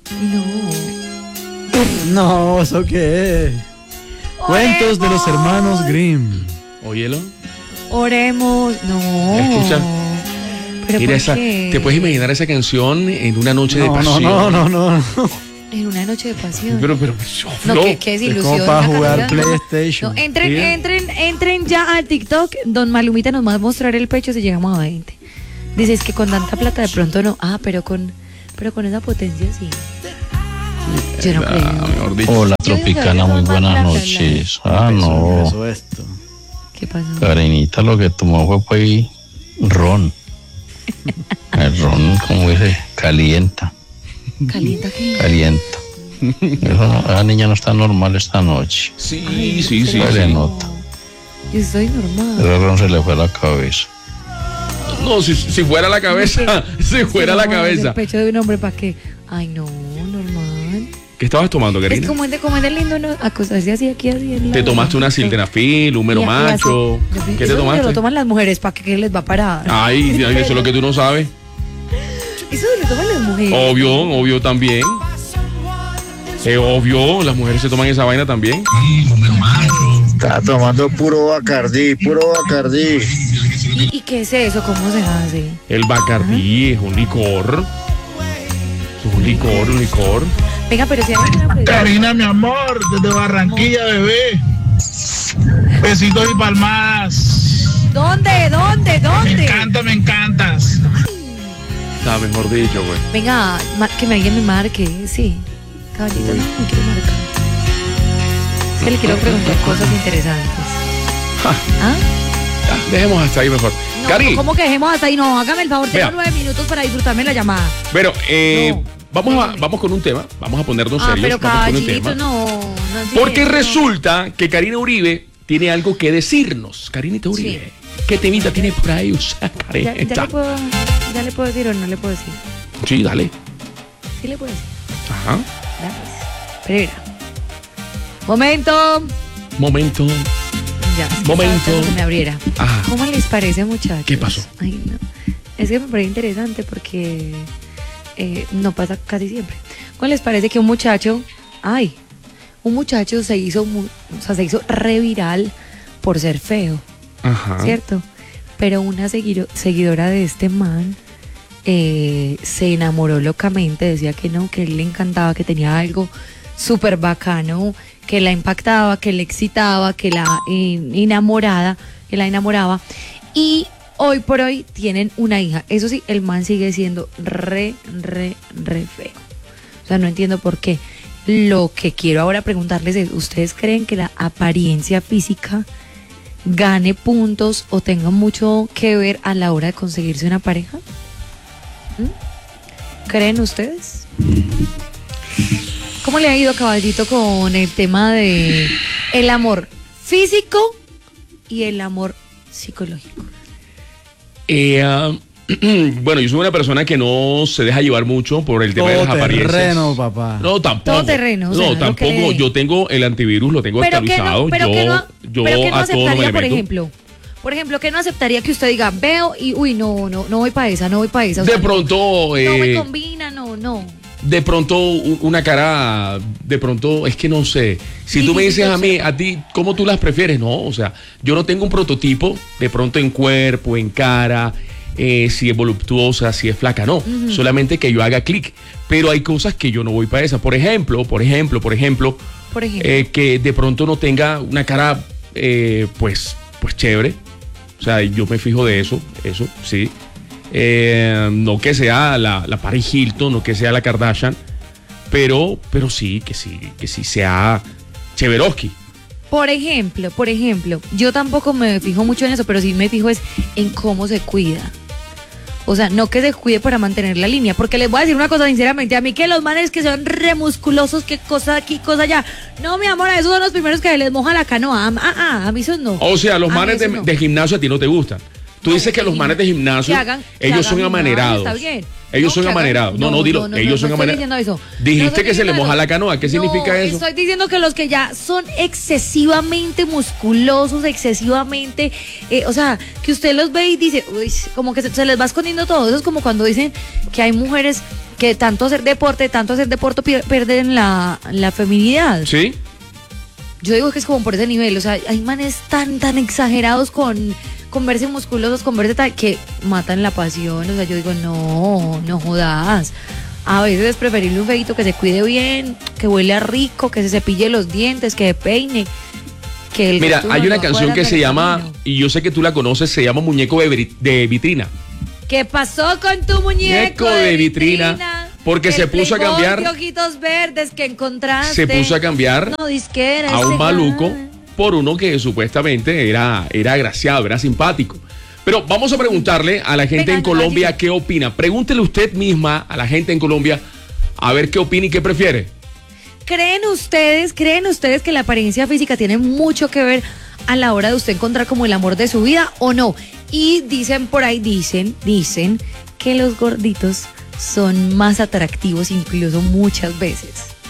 Speaker 3: No, ¿eso qué es? Cuentos de los hermanos Grimm.
Speaker 1: Óyelo.
Speaker 2: Oremos. No.
Speaker 1: Escucha.
Speaker 2: ¿Pero
Speaker 1: mira
Speaker 2: por qué?
Speaker 1: ¿Te puedes imaginar esa canción en una noche de pasión?
Speaker 3: No.
Speaker 2: En una noche de pasión.
Speaker 1: Pero
Speaker 2: no, qué desilusión.
Speaker 3: Es como para jugar PlayStation.
Speaker 2: No, entren ya al TikTok. Don Malumita nos va a mostrar el pecho si llegamos a 20. Dices que con tanta plata de pronto no. Pero con esa potencia sí. Yo no creo.
Speaker 11: Hola, Tropicana, muy buenas noches. No.
Speaker 2: ¿Qué pasó?
Speaker 11: Karinita lo que tomó fue pues ron. El ron, como dice, calienta.
Speaker 2: ¿Calienta qué?
Speaker 11: Calienta. La niña no está normal esta noche.
Speaker 1: Sí.
Speaker 11: Se nota.
Speaker 2: Yo estoy normal.
Speaker 11: El ron se le fue a la cabeza.
Speaker 1: No, si fuera la cabeza,
Speaker 2: El pecho de un hombre, ¿para qué? Ay, no, normal.
Speaker 1: ¿Qué estabas tomando, Karina?
Speaker 2: Es como es de lindo, ¿no? Acostarse así, aquí, así.
Speaker 1: ¿Te tomaste una sildenafil, un mero macho? ¿Qué te tomaste?
Speaker 2: Eso lo toman las mujeres, ¿para qué les va a parar?
Speaker 1: Ay, eso es lo que tú no sabes.
Speaker 2: Eso lo toman las mujeres.
Speaker 1: Obvio también. Obvio, las mujeres se toman esa vaina también.
Speaker 4: Está tomando puro Bacardí.
Speaker 2: ¿Y qué es eso? ¿Cómo se hace?
Speaker 1: El Bacardí es un licor. Es un licor.
Speaker 2: Venga, pero si hay una pregunta.
Speaker 6: Karina, mi amor, desde Barranquilla, bebé. Besitos y palmadas.
Speaker 2: ¿Dónde?
Speaker 6: Me encantas.
Speaker 1: Está mejor dicho, güey.
Speaker 2: Venga, que alguien me marque, sí. Caballito, no me quiero marcar. Es que le quiero preguntar cosas interesantes.
Speaker 1: Dejemos hasta ahí mejor.
Speaker 2: No,
Speaker 1: Cari.
Speaker 2: ¿Cómo que dejemos hasta ahí? No, hágame el favor, tengo 9 minutos para disfrutarme la llamada.
Speaker 1: Pero, vamos con un tema. Vamos a ponernos serios.
Speaker 2: Pero caballito, no.
Speaker 1: Porque resulta que Karina Uribe tiene algo que decirnos. Karinita Uribe. Sí. ¿Qué temita tiene por ahí? O sea,
Speaker 2: ¿Ya le puedo decir o no le puedo decir?
Speaker 1: Sí, dale.
Speaker 2: Sí le puedo decir.
Speaker 1: Ajá.
Speaker 2: Gracias. Pero mira. Momento. Ya.
Speaker 1: Momento.
Speaker 2: Que me abriera.
Speaker 1: Ajá.
Speaker 2: ¿Cómo les parece, muchachos?
Speaker 1: ¿Qué pasó?
Speaker 2: Ay, no. Es que me parece interesante porque no pasa casi siempre. ¿Cómo les parece que un muchacho un muchacho se hizo re viral por ser feo, ¿cierto? Pero una seguidora de este man se enamoró locamente, decía que no, que él le encantaba, que tenía algo súper bacano, que la impactaba, que le excitaba, que la enamoraba, y hoy por hoy tienen una hija. Eso sí, el man sigue siendo re feo. O sea, no entiendo por qué. Lo que quiero ahora preguntarles es, ¿ustedes creen que la apariencia física gane puntos o tenga mucho que ver a la hora de conseguirse una pareja? ¿Creen ustedes? ¿Cómo le ha ido, Caballito, con el tema de el amor físico y el amor psicológico?
Speaker 1: Bueno, yo soy una persona que no se deja llevar mucho por el tema de las apariencias.
Speaker 3: Todo terreno, papá.
Speaker 1: No, tampoco.
Speaker 2: Todo terreno.
Speaker 1: No, tampoco. Yo tengo el antivirus, lo tengo actualizado.
Speaker 2: Pero que no aceptaría,
Speaker 1: por
Speaker 2: ejemplo, que no aceptaría que usted diga, veo y, no voy para esa. O
Speaker 1: de
Speaker 2: sea,
Speaker 1: pronto.
Speaker 2: No me combina, no.
Speaker 1: De pronto, una cara, de pronto, es que no sé. Si tú me dices a ti, ¿cómo tú las prefieres? No, o sea, yo no tengo un prototipo, de pronto en cuerpo, en cara, si es voluptuosa, si es flaca, no. Solamente que yo haga clic. Pero hay cosas que yo no voy para esa. Por ejemplo, que de pronto no tenga una cara, pues chévere. O sea, yo me fijo de eso, sí. No que sea la Paris Hilton, no que sea la Kardashian, pero sí, que sí sea Cheveroski.
Speaker 2: Por ejemplo, yo tampoco me fijo mucho en eso, pero sí me fijo es en cómo se cuida. O sea, no que se cuide para mantener la línea, porque les voy a decir una cosa sinceramente, a mí que los manes que son remusculosos, que cosa aquí, cosa allá, no, mi amor, esos son los primeros que les moja la canoa, a mí eso no.
Speaker 1: O sea, los manes de gimnasio a ti no te gustan. Tú dices que los manes de gimnasio, ellos son amanerados.
Speaker 2: Está bien.
Speaker 1: Ellos son amanerados. No, dilo. Ellos son amanerados. Dijiste que se le moja la canoa. ¿Qué significa eso?
Speaker 2: Estoy diciendo que los que ya son excesivamente musculosos, excesivamente, o sea, que usted los ve y dice, uy, como que se les va escondiendo todo. Eso es como cuando dicen que hay mujeres que tanto hacer deporte pierden la feminidad.
Speaker 1: Sí.
Speaker 2: Yo digo que es como por ese nivel. O sea, hay manes tan exagerados con verse musculosos, con verse tal, que matan la pasión. O sea, yo digo, no jodas. A veces es preferible un feito que se cuide bien, que huele rico, que se cepille los dientes, que se peine.
Speaker 1: Mira, hay una canción que se llama, y yo sé que tú la conoces, se llama Muñeco de Vitrina.
Speaker 2: ¿Qué pasó con tu muñeco de vitrina?
Speaker 1: Porque se puso a cambiar.
Speaker 2: De ojitos verdes que encontraste.
Speaker 1: Se puso a cambiar a un maluco por uno que supuestamente era agraciado, era simpático. Pero vamos a preguntarle a la gente en Colombia qué opina. Pregúntele usted misma a la gente en Colombia a ver qué opina y qué prefiere.
Speaker 2: ¿Creen ustedes que la apariencia física tiene mucho que ver a la hora de usted encontrar como el amor de su vida o no? Y dicen por ahí, dicen que los gorditos son más atractivos incluso muchas veces.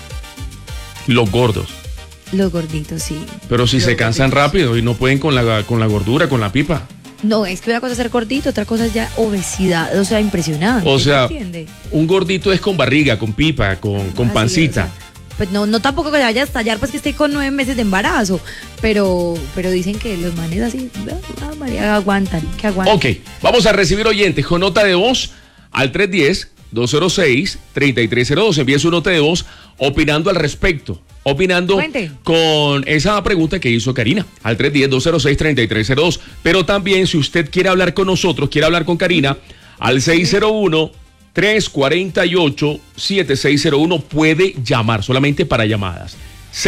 Speaker 1: Los gordos.
Speaker 2: Los gorditos, sí.
Speaker 1: Pero si se cansan rápido y no pueden con la gordura, con la pipa.
Speaker 2: No, es que una cosa es ser gordito, otra cosa es ya obesidad, o sea, impresionante.
Speaker 1: O sea, un gordito es con barriga, con pipa, con pancita.
Speaker 2: Sí, o sea, pues no tampoco que vaya a estallar, pues que esté con 9 meses de embarazo, pero dicen que los manes así, María, aguantan.
Speaker 1: Ok, vamos a recibir oyentes con nota de voz al 310-206-3302. Envíe su nota de voz opinando al respecto. Con esa pregunta que hizo Karina al 310-206-3302. Pero también si usted quiere hablar con nosotros, quiere hablar con Karina, al 601-348-7601 puede llamar, solamente para llamadas.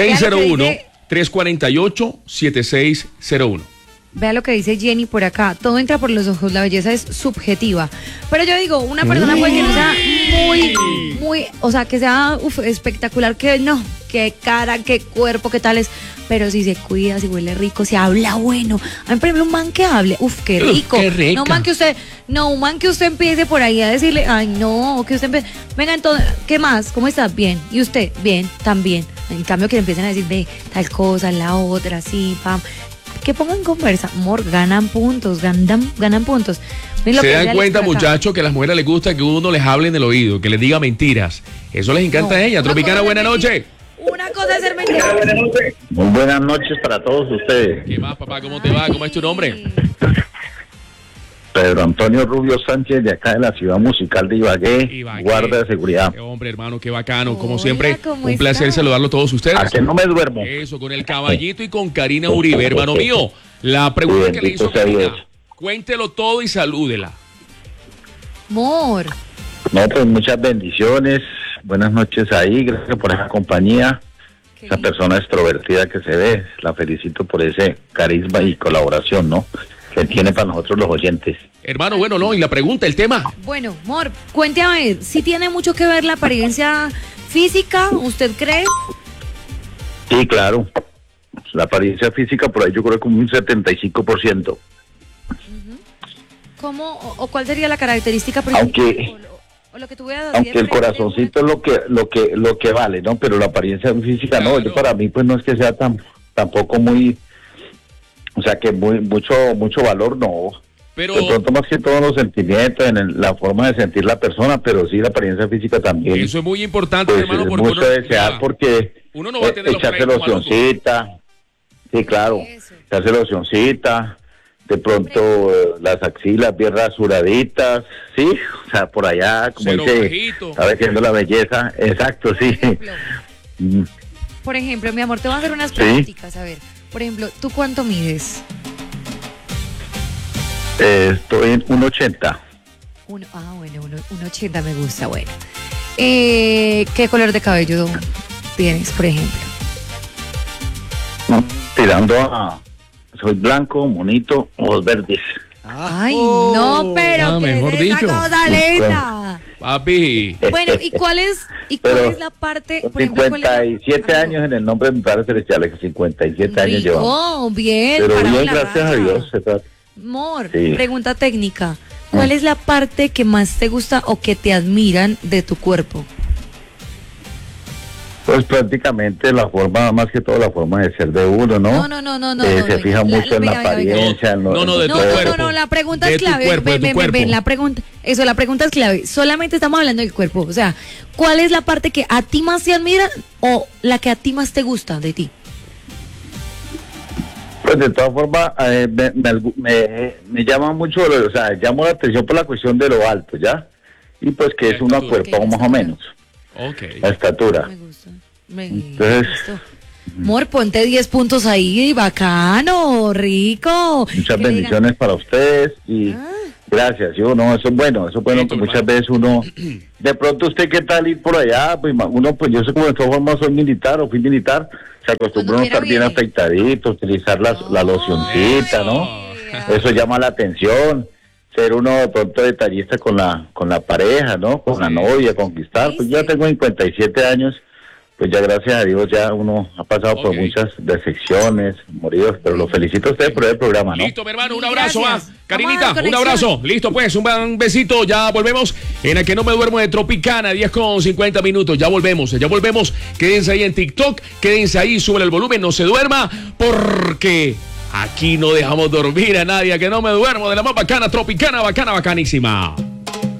Speaker 1: 601-348-7601.
Speaker 2: Vea lo que dice Jenny por acá. Todo entra por los ojos, la belleza es subjetiva. Pero yo digo, una persona puede que no sea muy, o sea, que sea espectacular, que no, qué cara, qué cuerpo, qué tal es. Pero si se cuida, si huele rico, si habla bueno. A mí, por ejemplo, un man que hable, qué rico.
Speaker 1: Qué rica.
Speaker 2: Un man que usted empiece por ahí a decirle, ay, no, que usted empiece, venga, entonces, ¿qué más? ¿Cómo está? Bien. ¿Y usted? Bien, también. En cambio, que le empiecen a decir, ve, tal cosa, la otra, sí, pam. Que pongan conversa, amor, ganan puntos. Se dan
Speaker 1: cuenta, muchachos, que a las mujeres les gusta que uno les hable en el oído, que les diga mentiras. Eso les encanta a ella. Tropicana, buena noche.
Speaker 2: Una cosa es ser mentira.
Speaker 12: Muy buenas noches para todos ustedes.
Speaker 1: ¿Qué más, papá? ¿Cómo te va? ¿Cómo es tu nombre?
Speaker 12: Pedro Antonio Rubio Sánchez, de acá de la ciudad musical de Ibagué, guarda de seguridad.
Speaker 1: Qué hombre, hermano, qué bacano. Como siempre, un placer saludarlo a todos ustedes.
Speaker 12: A que no me duermo.
Speaker 1: Eso, con el caballito y con Karina Uribe, hermano mío. La pregunta que le hizo Karina, cuéntelo todo y salúdela.
Speaker 2: Amor.
Speaker 12: No, pues muchas bendiciones. Buenas noches ahí. Gracias por esa compañía. Esa persona extrovertida que se ve. La felicito por ese carisma y colaboración, ¿no? Que tiene para nosotros los oyentes.
Speaker 1: Hermano, bueno, no, y la pregunta, el tema.
Speaker 2: Bueno, amor, cuéntame, ¿sí tiene mucho que ver la apariencia física, usted cree?
Speaker 12: Sí, claro. La apariencia física por ahí yo creo como un 75%.
Speaker 2: ¿Cómo o cuál sería la característica principal? O lo que tú veas así
Speaker 12: aunque el corazoncito es lo que vale, ¿no? Pero la apariencia física no, yo para mí pues no es que sea tampoco muy, o sea que mucho valor no.
Speaker 1: Pero
Speaker 12: de pronto más que todos los sentimientos, en la forma de sentir la persona, pero sí la apariencia física también.
Speaker 1: Eso es muy importante,
Speaker 12: pues,
Speaker 1: hermano,
Speaker 12: es
Speaker 1: porque
Speaker 12: mucho desear porque
Speaker 1: uno no va a tener
Speaker 12: echarse locioncita, sí, claro, echarse locioncita, de pronto las axilas bien rasuraditas, sí, o sea, por allá, como dice, está viendo la belleza, exacto, sí.
Speaker 2: Por ejemplo, mi amor, te voy a hacer unas preguntitas, a ver, por ejemplo, ¿tú cuánto mides?
Speaker 12: Estoy en 1.80.
Speaker 2: Bueno, 1.80 me gusta, bueno. ¿Qué color de cabello tienes, por ejemplo?
Speaker 12: Tirando a... Soy blanco, bonito, ojos verdes.
Speaker 2: Ay, no, pero ¿qué
Speaker 1: mejor
Speaker 2: es esa
Speaker 1: dicho.
Speaker 2: cosa linda?
Speaker 1: Papi.
Speaker 2: Bueno, ¿y cuál es la parte? Por ejemplo,
Speaker 12: 57 años en el nombre de mi padre celestial, que 57 años llevamos.
Speaker 2: Oh, bien.
Speaker 12: Pero bien, gracias a Dios.
Speaker 2: Amor,
Speaker 12: Sí.
Speaker 2: pregunta técnica. ¿Cuál es la parte que más te gusta o que te admiran de tu cuerpo?
Speaker 12: Pues prácticamente la forma, más que todo la forma de ser de uno, ¿no?
Speaker 2: No.
Speaker 12: Se fija mucho en la apariencia.
Speaker 2: No, la pregunta es clave. Ven, la pregunta es clave. Solamente estamos hablando del cuerpo. O sea, ¿cuál es la parte que a ti más te admira o la que a ti más te gusta de ti?
Speaker 12: Pues de todas formas, me llama mucho, o sea, llamo la atención por la cuestión de lo alto, ¿ya? Y pues que es una cuerpo más o menos.
Speaker 1: Okay.
Speaker 12: La estatura. Entonces,
Speaker 2: amor, ponte 10 puntos ahí, bacano, rico.
Speaker 12: Muchas bendiciones para ustedes y gracias. Eso es bueno que muchas veces uno, de pronto usted qué tal ir por allá, pues uno, pues yo sé como de todas formas soy militar o fui militar, se acostumbra a estar bien afeitadito, utilizar la locioncita, ¿no? Eso llama la atención. Ser uno de pronto detallista con la pareja, ¿no? Con la novia, conquistar. Pues ya tengo 57 años, pues ya gracias a Dios ya uno ha pasado por muchas decepciones, moridos, pero lo felicito a ustedes por el programa, ¿no?
Speaker 1: Listo, mi hermano, un abrazo, Karinita, un abrazo. Listo, pues, un besito, ya volvemos en el que no me duermo de Tropicana, 10:50, ya volvemos, quédense ahí en TikTok, quédense ahí, suben el volumen, no se duerma, porque... aquí no dejamos dormir a nadie, que no me duermo de la más bacana, Tropicana, bacanísima.